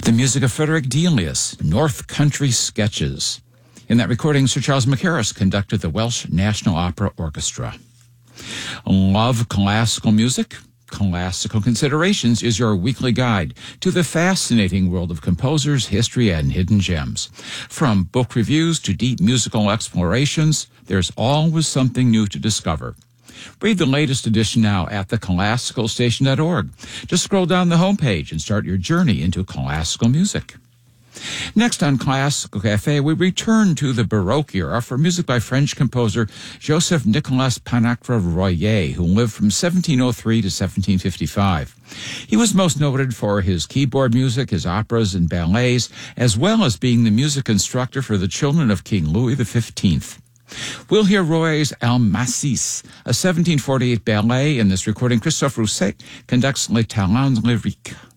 The music of Frederick Delius, North Country Sketches. In that recording, Sir Charles Mackerras conducted the Welsh National Opera Orchestra. Love classical music? Classical Considerations is your weekly guide to the fascinating world of composers, history, and hidden gems. From book reviews to deep musical explorations, there's always something new to discover. Read the latest edition now at theclassicalstation.org. Just scroll down the homepage and start your journey into classical music. Next on Classical Cafe, we return to the Baroque era for music by French composer Joseph-Nicolas Pannacre-Royer, who lived from 1703 to 1755. He was most noted for his keyboard music, his operas and ballets, as well as being the music instructor for the children of King Louis XV. We'll hear Royer's Almacis, a 1748 ballet. In this recording, Christophe Rousset conducts Les Talents Lyriques.